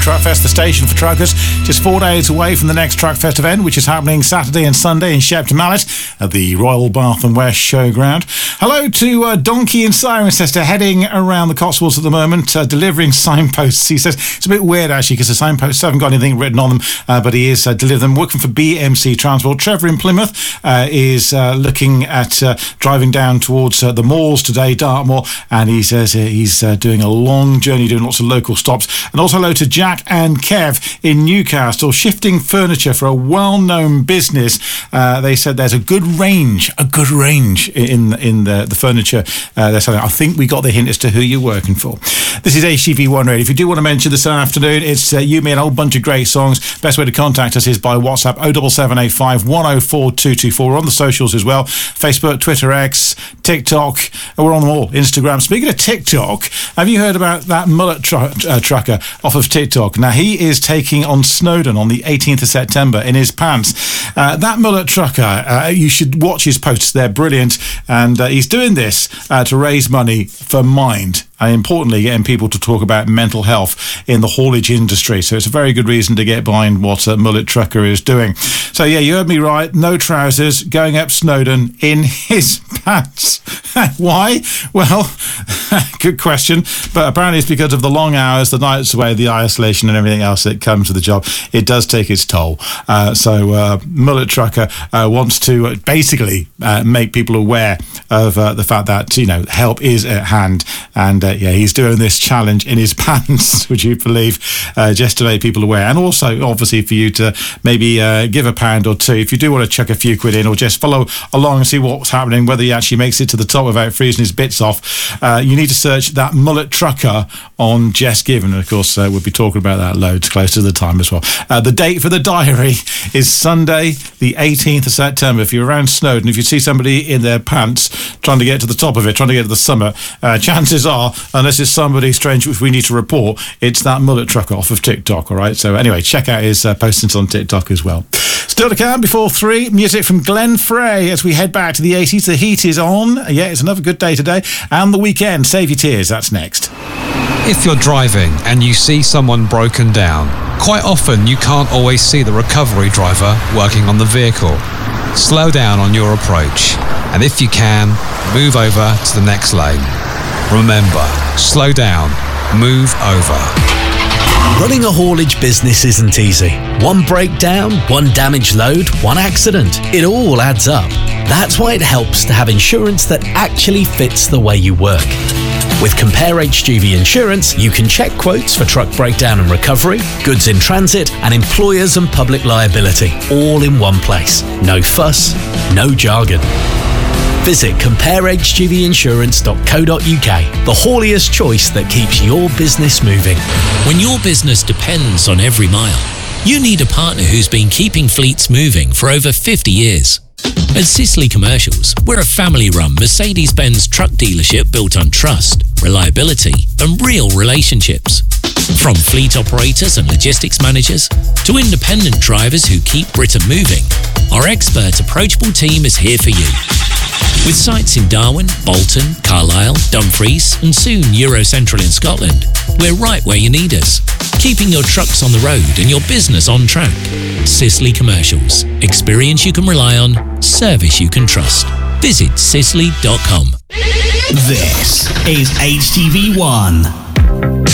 Truckfest, the station for truckers, just 4 days away from the next Truckfest event, which is happening Saturday and Sunday in Shepton Mallet at the Royal Bath and West Showground. Hello to Donkey in Cirencester, heading around the Cotswolds at the moment, delivering signposts. He says it's a bit weird actually because the signposts haven't got anything written on them, but he is delivering them, working for BMC Transport. Trevor in Plymouth is looking at driving down towards the malls today, Dartmoor, and he says he's doing a long journey, doing lots of local stops. And also hello to Jack and Kev in Newcastle, shifting furniture for a well-known business. They said there's a good range in the furniture they're selling. I think we got the hint as to who you're working for. This is HGV1 Radio. If you do want to mention this afternoon, it's you, me, and a whole bunch of great songs. Best way to contact us is by WhatsApp 07785 104 224. We're on the socials as well: Facebook, Twitter, X, TikTok. We're on them all. Instagram. Speaking of TikTok, have you heard about that mullet trucker off of TikTok? Now, he is taking on Snowdon on the 18th of September in his pants. That mullet trucker, you should watch his posts. They're brilliant. And he's doing this to raise money for Mind. And importantly, getting people to talk about mental health in the haulage industry. So it's a very good reason to get behind what Mullet Trucker is doing. So yeah, you heard me right. No trousers, going up Snowdon in his pants. Why? Well, good question. But apparently it's because of the long hours, the nights away, the isolation and everything else that comes with the job. It does take its toll. So Mullet Trucker wants to basically make people aware of the fact that, you know, help is at hand. And yeah, he's doing this challenge in his pants, would you believe, just to make people aware. And also, obviously, for you to maybe give £1 or £2 if you do want to chuck a few quid in, or just follow along and see what's happening, whether he actually makes it to the top without freezing his bits off. You need to search that Mullet Trucker on Jess Given. And of course, we'll be talking about that loads close to the time as well. The date for the diary is Sunday, the 18th of September. If you're around Snowdon, if you see somebody in their pants trying to get to the top of it, trying to get to the summit, chances are, unless it's somebody strange which we need to report, it's that Mullet Trucker off of TikTok, all right? So anyway, check out his postings on TikTok as well. Still to come before 3, music from Glenn Frey as we head back to the 80s. The heat is on. Yeah, it's another good day today. And the weekend. Save your tears. That's next. If you're driving and you see someone broken down, quite often you can't always see the recovery driver working on the vehicle. Slow down on your approach. And if you can, move over to the next lane. Remember, slow down, move over. Running a haulage business isn't easy. One breakdown, one damaged load, one accident. It all adds up. That's why it helps to have insurance that actually fits the way you work. With Compare HGV Insurance, you can check quotes for truck breakdown and recovery, goods in transit, and employers and public liability, all in one place. No fuss, no jargon. Visit comparehgvinsurance.co.uk, the hauliest choice that keeps your business moving. When your business depends on every mile, you need a partner who's been keeping fleets moving for over 50 years. At Sisley Commercials, we're a family-run Mercedes-Benz truck dealership built on trust, reliability, and real relationships. From fleet operators and logistics managers to independent drivers who keep Britain moving, our expert, approachable team is here for you. With sites in Darwin, Bolton, Carlisle, Dumfries, and soon Eurocentral in Scotland, we're right where you need us, keeping your trucks on the road and your business on track. Sisley Commercials. Experience you can rely on, service you can trust. Visit sisley.com. This is HTV1.